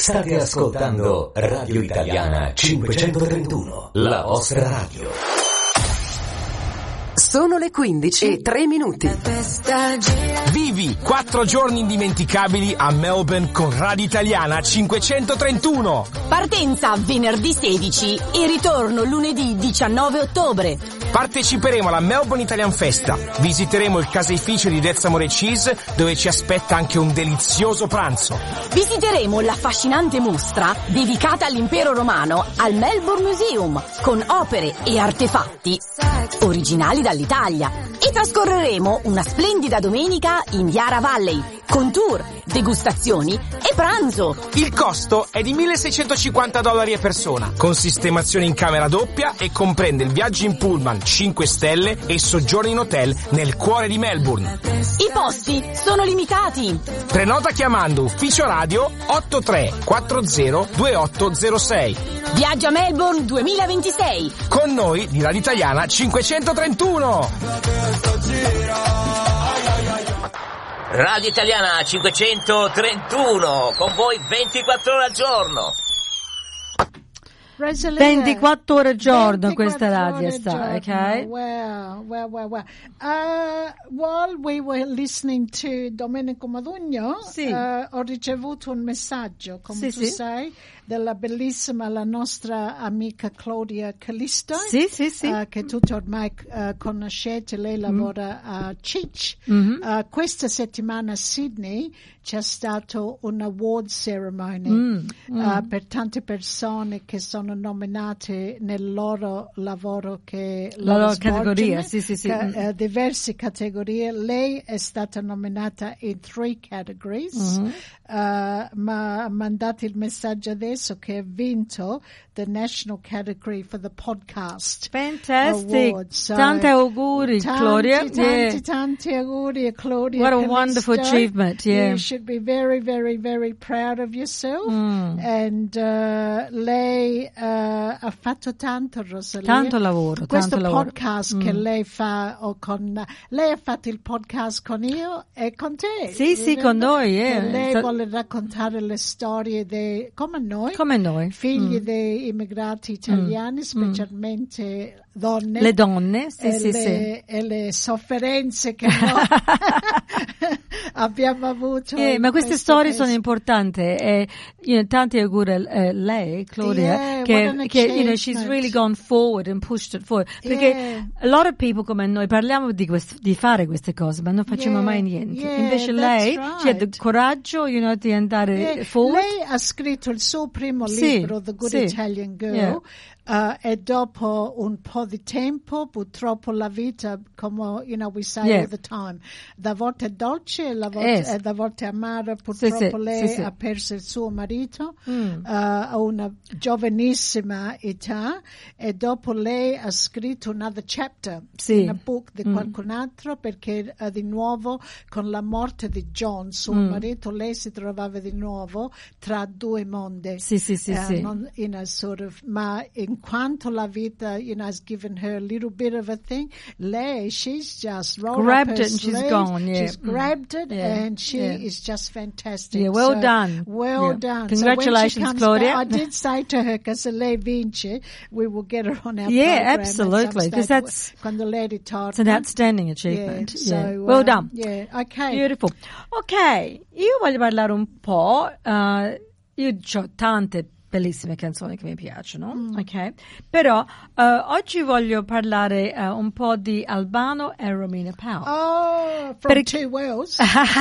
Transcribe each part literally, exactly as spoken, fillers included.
State ascoltando Radio Italiana cinquecentotrentuno, la vostra radio. Sono le quindici e tre minuti. Vivi quattro giorni indimenticabili a Melbourne con Radio Italiana cinquecentotrentuno. Partenza venerdì sedici e ritorno lunedì diciannove ottobre. Parteciperemo alla Melbourne Italian Festa. Visiteremo il caseificio di Dezzamore Cheese, dove ci aspetta anche un delizioso pranzo. Visiteremo l'affascinante mostra dedicata all'impero romano al Melbourne Museum, con opere e artefatti originali dall'Italia. E trascorreremo una splendida domenica in Yarra Valley, con tour, degustazioni e pranzo. Il costo è di milleseicentocinquanta dollari a persona, con sistemazione in camera doppia, e comprende il viaggio in pullman cinque stelle e soggiorno in hotel nel cuore di Melbourne. I posti sono limitati. Prenota chiamando ufficio radio otto tre quattro zero due otto zero sei. Viaggio a Melbourne duemilaventisei. Con noi di Radio Italiana cinquecentotrentuno. Radio Italiana cinquecentotrentuno, con voi ventiquattro ore al giorno. ventiquattro ore al giorno questa radio sta, ok? Wow, wow, wow, wow. Uh, while we were listening to Domenico Modugno, sì. uh, ho ricevuto un messaggio, come sì, tu sì. sai, della bellissima, la nostra amica Claudia Callisto, sì, sì, sì. Uh, che tutti ormai uh, conoscete. Lei lavora mm. a Cheech. Mm-hmm. Uh, questa settimana a Sydney c'è stato un award ceremony mm. Mm. Uh, per tante persone che sono nominate nel loro lavoro, che la loro svolgono, categoria, sì, sì, sì. Ca- uh, diverse categorie. Lei è stata nominata in three categories, mm-hmm. uh, ma ha mandato il messaggio adesso che ha vinto the national category for the podcast. Fantastic. Award. So, tanti auguri, tanti, Claudia. Tanti, yeah. tanti auguri, Claudia. What a Callisto. wonderful achievement. Yeah. You should be very, very, very proud of yourself. Mm. And uh, lei uh, ha fatto tanto, Rosalia. Tanto lavoro, Questo tanto lavoro. podcast mm. che lei fa, o con lei ha fatto il podcast con io e con te. Sì, sì, con noi. Yeah. Lei Sta- vuole raccontare le storie dei, come noi, come noi, figli mm. dei immigrati italiani, mm. specialmente donne. Le donne, sì, e sì, le, sì. E le sofferenze che noi abbiamo avuto. Yeah, ma queste questo storie paese. sono importanti, e you know, tanti auguri a uh, lei, Claudia, Yeah, che, what an che you know, she's achievement. really gone forward and pushed it forward. Perché Yeah. a lot of people come noi parliamo di, quest- di fare queste cose, ma non facciamo Yeah, mai niente. yeah, Invece that's lei right. ci ha il coraggio, you know, di andare Eh, forward. Lei ha scritto il suo primo Sì, libro, The Good sì. Italian Girl, Yeah. uh, e dopo un po' di tempo, purtroppo la vita, come you know, we say Yeah. all the time, da volte è dolce e da volte, Yes. e da volte è amara. Purtroppo Sì, sì, lei sì, sì. ha perso il suo marito Mm. uh, a una giovanissima età, e dopo lei ha scritto another chapter Sì. in a book di Mm. qualcun altro, perché uh, di nuovo con la morte di John, suo Mm. marito, lei si trovava di nuovo tra due mondi. Sì, sì, sì, Uh, sì. non, you know, sort of, ma in quanto la vita, you know, has given her a little bit of a thing, lei, she's just rolled Grabbed up her it and she's sleeves, gone, yeah. she's grabbed it, Yeah, and she yeah. is just fantastic. Yeah, well So, done. Well Yeah. done. Congratulations, so when she comes Claudia. back, I did say to her, che se lei vince, we will get her on our Yeah, program at absolutely, some 'cause stage that's- quando lei ritorna. It's an outstanding achievement. Yeah, Yeah. so, well uh, done. Yeah, okay. Beautiful. Ok, io voglio parlare un po', uh, io ho tante bellissime canzoni che mi piacciono, Mm. ok? Però uh, oggi voglio parlare uh, un po' di Albano e Romina Power. Oh, from Per- two worlds.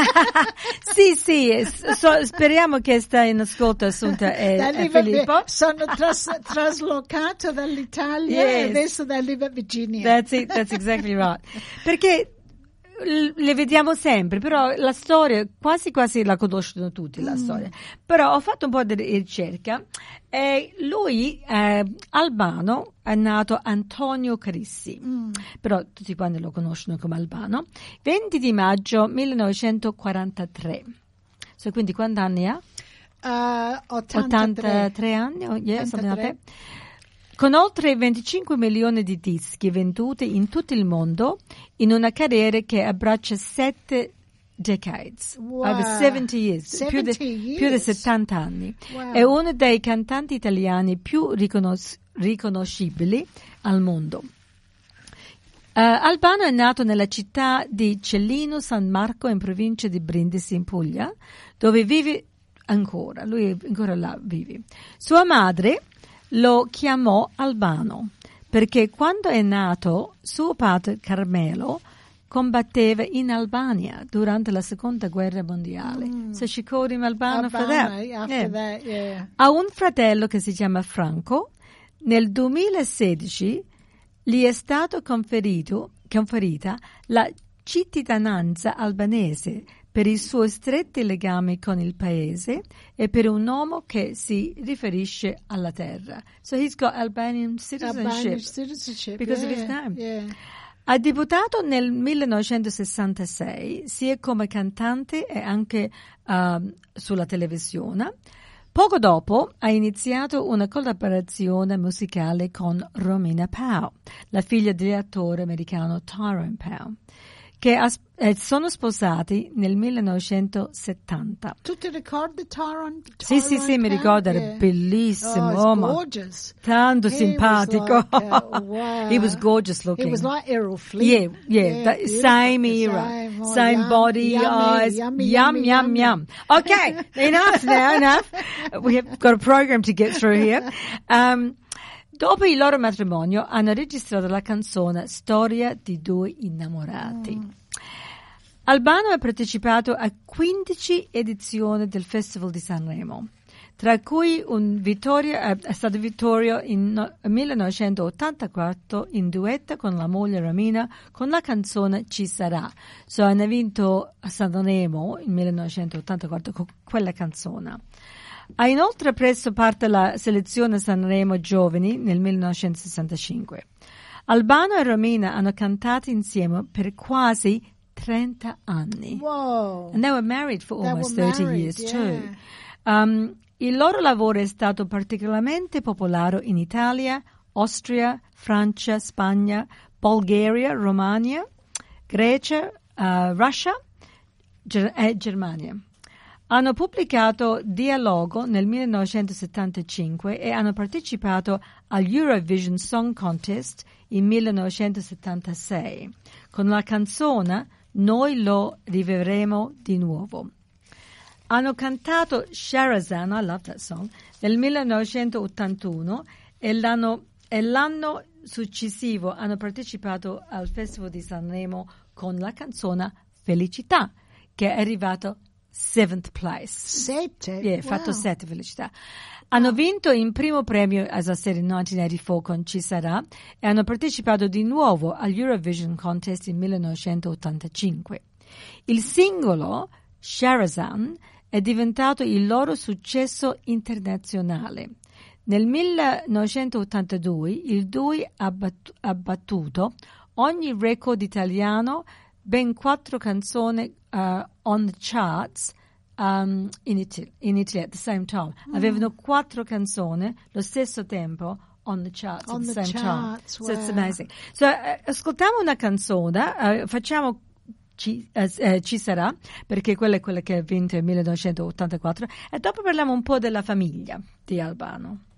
Sì, sì, s- so- speriamo che sta in ascolto Assunta e, Da e Liver- Filippo. Sono tras- traslocato dall'Italia Yes. e adesso da Liver Virginia. That's it, that's exactly right. Perché l- le vediamo sempre, però la storia, quasi quasi la conoscono tutti la Mm. storia. Però ho fatto un po' di ricerca e lui, eh, Albano, è nato Antonio Carissi, Mm. però tutti quanti lo conoscono come Albano, venti di maggio millenovecentoquarantatré. So, quindi quanti anni ha? Uh, ottantatré. ottantatré anni? Oh, yeah, something like ottantatré. that. Con oltre venticinque milioni di dischi venduti in tutto il mondo, in una carriera che abbraccia sette decades, Wow. over seventy years, più, seventy di, years. più di settanta anni. Wow. È uno dei cantanti italiani più riconos- riconoscibili al mondo. Uh, Albano è nato nella città di Cellino San Marco in provincia di Brindisi in Puglia, dove vive ancora, lui ancora là vive. Sua madre lo chiamò Albano perché quando è nato suo padre Carmelo combatteva in Albania durante la seconda guerra mondiale. Mm. So she called him Albano, for that. After Yeah. that, yeah. Ha un fratello che si chiama Franco. Nel duemilasedici gli è stato conferito, conferita la cittadinanza albanese per i suoi stretti legami con il paese e per un uomo che si riferisce alla terra. So he's got Albanian citizenship, Albanian citizenship because yeah, of his name. Yeah. Ha debuttato nel millenovecentosessantasei sia come cantante e anche uh, sulla televisione. Poco dopo ha iniziato una collaborazione musicale con Romina Power, la figlia dell'attore americano Tyrone Power, che ha, eh, sono sposati nel millenovecentosettanta. Tu ti ricordi Tyrone? Sì, sì, sì, mi ricordo, era Yeah. bellissimo, Oh, ma gorgeous. tanto He simpatico. was like, uh, wow. He was gorgeous looking. He was like Errol Flynn. Yeah, yeah, that beautiful. same era, Same, oh, same yum, body, yummy, eyes, yummy, yum, yummy, yum, yummy. yum. Okay, enough now, enough. We have got a program to get through here. Um, dopo il loro matrimonio hanno registrato la canzone Storia di due innamorati. Mm. Albano ha partecipato a quindici edizioni del Festival di Sanremo, tra cui un vittoria, è stato vittorio in no, millenovecentottantaquattro in duetto con la moglie Romina con la canzone Ci sarà. So, hanno vinto a Sanremo in millenovecentottantaquattro con quella canzone. Ha inoltre preso parte alla selezione Sanremo Giovani nel millenovecentosessantacinque. Albano e Romina hanno cantato insieme per quasi trenta anni. Wow. And they were married for They almost were thirty married, years yeah. too. Um, il loro lavoro è stato particolarmente popolare in Italia, Austria, Francia, Spagna, Bulgaria, Romania, Grecia, uh, Russia Ger- e Germania. Hanno pubblicato Dialogo nel millenovecentosettantacinque e hanno partecipato all'Eurovision Song Contest in millenovecentosettantasei con la canzone Noi lo rivivremo di nuovo. Hanno cantato Sharazan, I love that song, nel millenovecentottantuno e l'anno, e l'anno successivo hanno partecipato al Festival di Sanremo con la canzone Felicità, che è arrivato seventh place. Sette? Yeah, Wow. fatto sette Felicità. Hanno vinto il primo premio, as I said, in millenovecentoottantaquattro con Ci sarà e hanno partecipato di nuovo all'Eurovision Contest in millenovecentottantacinque. Il singolo Sharazan è diventato il loro successo internazionale. Nel millenovecentottantadue il duo ha battu- ha battuto ogni record italiano, ben quattro canzoni uh, on the charts um, in, Italy, in Italy at the same time. Mm. Avevano quattro canzoni allo stesso tempo on the charts On at the, the same charts, time. So it's wow. amazing. So uh, ascoltiamo una canzone, uh, facciamo Ci, eh, eh, ci sarà, perché quella è quella che ha vinto nel millenovecentottantaquattro, e dopo parliamo un po' della famiglia di Albano.